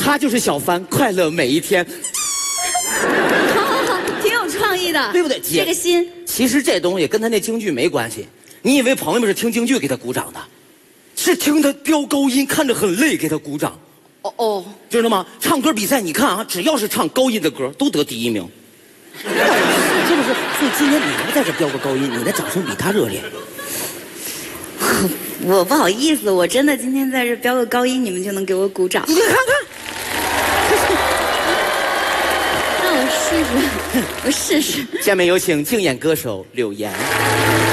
他就是小帆，快乐每一天。 好，挺有创意的， 对不对？姐， 这个心。 其实这东西跟他那京剧没关系。你以为朋友们是听京剧给他鼓掌的，是听他飙高音，看着很累给他鼓掌。 哦， 知道吗？唱歌比赛，你看啊，只要是唱高音的歌，都得第1名。是不是？所以今天你能在这飙个高音，你的掌声比他热烈。 我不好意思，我真的今天在这飙个高音，你们就能给我鼓掌？ 你看看， 那我试试，我试试。 下面有请竞演歌手柳岩。